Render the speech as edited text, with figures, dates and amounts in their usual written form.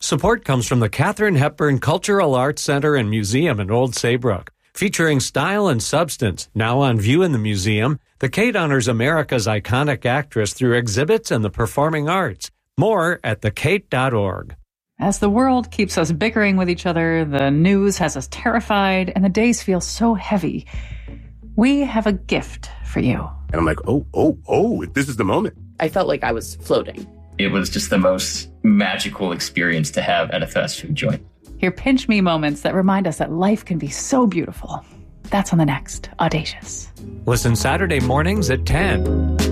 Support comes from the Katharine Hepburn Cultural Arts Center and Museum in Old Saybrook. Featuring style and substance, now on view in the museum, the Kate honors America's iconic actress through exhibits and the performing arts. More at thekate.org. As the world keeps us bickering with each other, the news has us terrified, and the days feel so heavy, we have a gift for you. And I'm like, oh, if this is the moment. I felt like I was floating. It was just the most magical experience to have at a fast food joint. Hear pinch me moments that remind us that life can be so beautiful. That's on the next Audacious. Listen Saturday mornings at 10.